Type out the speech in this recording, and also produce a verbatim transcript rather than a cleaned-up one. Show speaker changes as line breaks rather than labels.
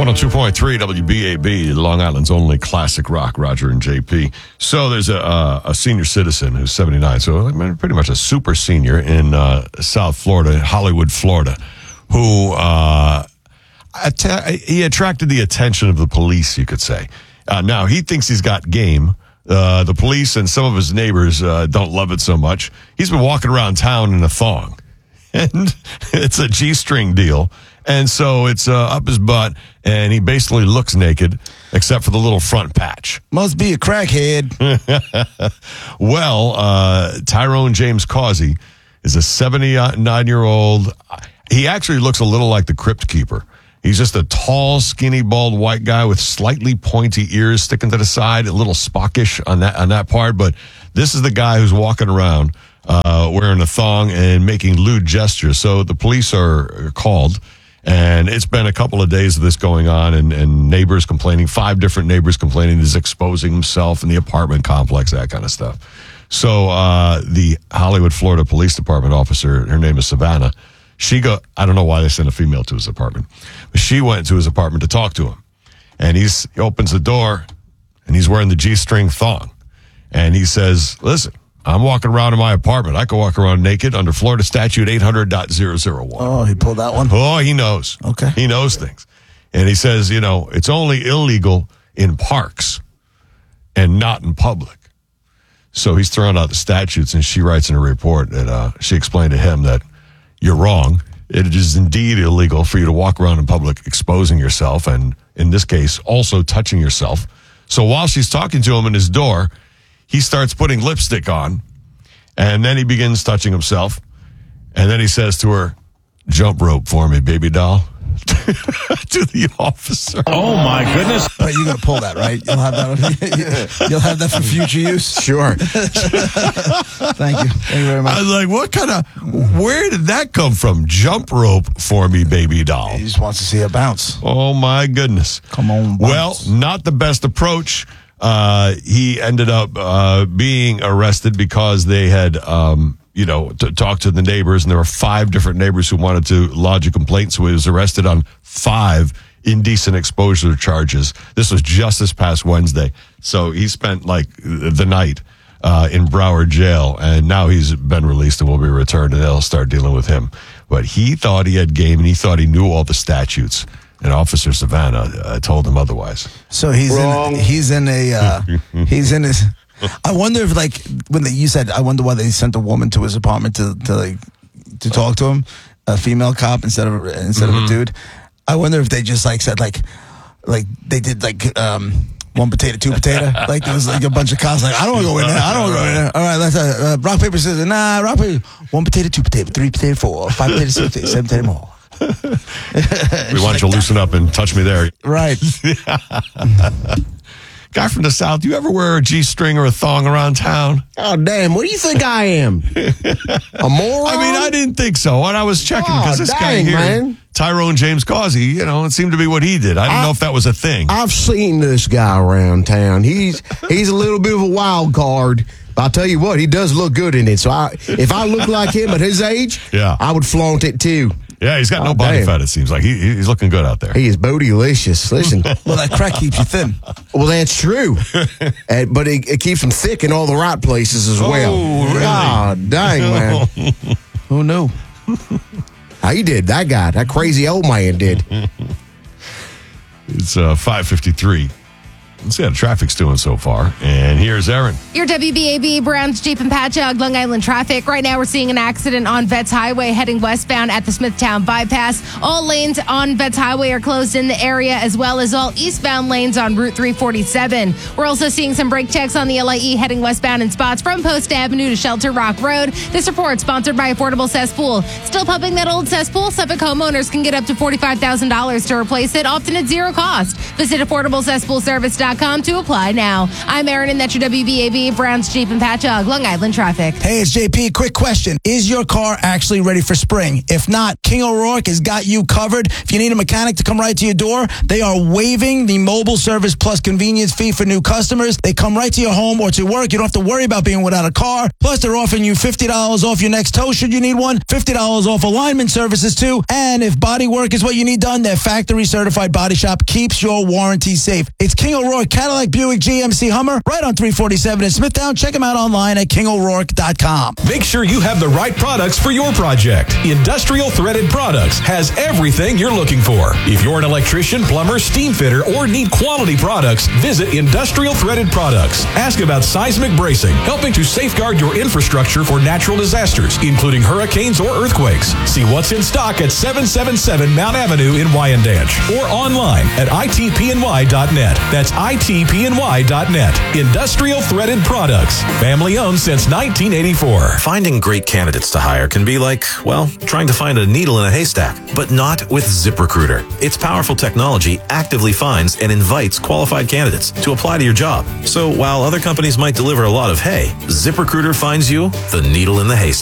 one oh two point three W B A B, Long Island's only classic rock, Roger and J P. So there's a, uh, a senior citizen who's seventy-nine, so I mean, pretty much a super senior in uh, South Florida, Hollywood, Florida, who uh, att- he attracted the attention of the police, you could say. Uh, now, he thinks he's got game. Uh, the police and some of his neighbors uh, don't love it so much. He's been walking around town in a thong, and it's a G-string deal. And so it's uh, up his butt, and he basically looks naked, except for the little front patch.
Must be a crackhead.
Well, uh, Tyrone James Causey is a seventy-nine-year-old. He actually looks a little like the Crypt Keeper. He's just a tall, skinny, bald white guy with slightly pointy ears sticking to the side, a little Spockish on that on that part. But this is the guy who's walking around uh, wearing a thong and making lewd gestures. So the police are called. And it's been a couple of days of this going on, and, and neighbors complaining, five different neighbors complaining he's exposing himself in the apartment complex, that kind of stuff. So uh, the Hollywood, Florida Police Department officer, her name is Savannah, she go, I don't know why they sent a female to his apartment, but she went to his apartment to talk to him. And he's, he opens the door, and he's wearing the G-string thong. And he says, listen, I'm walking around in my apartment. I can walk around naked under Florida statute eight hundred point zero zero one.
Oh, he pulled that one?
Oh, he knows.
Okay.
He knows things. And he says, you know, it's only illegal in parks and not in public. So he's throwing out the statutes, and she writes in a report that uh, she explained to him that you're wrong. It is indeed illegal for you to walk around in public exposing yourself, and in this case, also touching yourself. So while she's talking to him in his door, he starts putting lipstick on, and then he begins touching himself. And then he says to her, jump rope for me, baby doll, to the officer.
Oh, my goodness.
But you're going to pull that, right? You'll have that You'll have that for future use?
Sure.
Thank you. Thank you very much.
I was like, what kind of, where did that come from? Jump rope for me, baby doll.
He just wants to see it bounce.
Oh, my goodness.
Come on, bounce.
Well, not the best approach. Uh, he ended up uh, being arrested because they had, um, you know, t- talked to the neighbors, and there were five different neighbors who wanted to lodge a complaint. So he was arrested on five indecent exposure charges. This was just this past Wednesday. So he spent like the night uh, in Broward jail, and now he's been released and will be returned, and they'll start dealing with him. But he thought he had game, and he thought he knew all the statutes. And Officer Savannah uh, told him otherwise.
So he's
Wrong.
in he's in a uh, he's in his. I wonder if like when they, you said I wonder why they sent a woman to his apartment to to like to talk to him, a female cop instead of instead mm-hmm. of a dude. I wonder if they just like said like like they did like um, one potato two potato, like there was like a bunch of cops like I don't want to go in there I don't want to go in there. All right, let's uh, uh, rock paper scissors. Nah, rock paper. One potato, two potato, three potato, four, five potato, six potato, seven potato more.
We want you to loosen up and touch me there.
Right.
Guy from the South, do you ever wear a G-string or a thong around town?
Oh, damn. What do you think I am? A moron?
I mean, I didn't think so. And I was checking because
Oh,
this
dang,
guy here,
man.
Tyrone James Causey, you know, it seemed to be what he did. I didn't
I-
know if that was a thing.
I've seen this guy around town. He's he's a little bit of a wild card. But I'll tell you what, he does look good in it. So I, if I look like him at his age,
Yeah.
I would flaunt it too.
Yeah, he's got no
Oh,
body
damn.
fat, it seems like. He, he's looking good out there.
He is bodylicious. Listen,
Well, that crack keeps you thin.
well, that's true. Uh, but it, it keeps him thick in all the right places as well.
Oh, really?
God dang, man.
Who knew?
He did. That guy, that crazy old man did.
It's uh, five fifty-three. Let's see how the traffic's doing so far. And here's Aaron.
Your W B A B Browns Jeep and Patchogue Long Island traffic. Right now we're seeing an accident on Vets Highway heading westbound at the Smithtown bypass. All lanes on Vets Highway are closed in the area, as well as all eastbound lanes on Route three forty-seven. We're also seeing some brake checks on the L I E heading westbound in spots from Post Avenue to Shelter Rock Road. This report sponsored by Affordable Cesspool. Still pumping that old cesspool? Suffolk homeowners can get up to forty-five thousand dollars to replace it, often at zero cost. Visit affordable cesspool service dot com dot com to apply now. I'm Erin, and that's your W B A B Browns Jeep and Patchogue Long Island traffic.
Hey, it's J P. Quick question. Is your car actually ready for spring? If not, King O'Rourke has got you covered. If you need a mechanic to come right to your door, they are waiving the mobile service plus convenience fee for new customers. They come right to your home or to work. You don't have to worry about being without a car. Plus, they're offering you fifty dollars off your next tow should you need one, fifty dollars off alignment services too. And if body work is what you need done, their factory certified body shop keeps your warranty safe. It's King O'Rourke Cadillac Buick G M C Hummer right on three forty-seven in Smithtown. Check them out online at king o'rourke dot com.
Make sure you have the right products for your project. Industrial Threaded Products has everything you're looking for. If you're an electrician, plumber, steam fitter, or need quality products, visit Industrial Threaded Products. Ask about seismic bracing, helping to safeguard your infrastructure for natural disasters, including hurricanes or earthquakes. See what's in stock at seven seventy-seven Mount Avenue in Wyandanch or online at I T P N Y dot net. That's I T P N Y dot net. Industrial Threaded Products. Family owned since nineteen eighty-four.
Finding great candidates to hire can be like, well, trying to find a needle in a haystack, but not with ZipRecruiter. Its powerful technology actively finds and invites qualified candidates to apply to your job. So while other companies might deliver a lot of hay, ZipRecruiter finds you the needle in the haystack.